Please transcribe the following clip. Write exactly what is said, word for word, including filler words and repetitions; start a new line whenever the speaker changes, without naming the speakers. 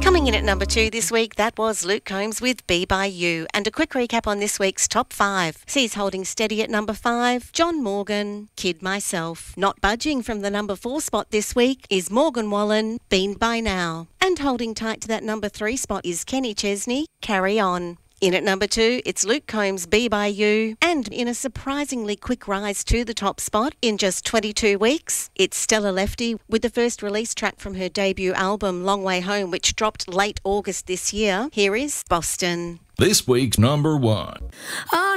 Coming in at number two this week, that was Luke Combs with Be By You. And a quick recap on this week's top five. Sees holding steady at number five, John Morgan, Kid Myself. Not budging from the number four spot this week is Morgan Wallen, Been By Now. And holding tight to that number three spot is Kenny Chesney, Carry On. In at number two, it's Luke Combs' Be By You. And in a surprisingly quick rise to the top spot in just twenty-two weeks, it's Stella Lefty with the first release track from her debut album, Long Way Home, which dropped late August this year. Here is Boston.
This week's number one.
Oh,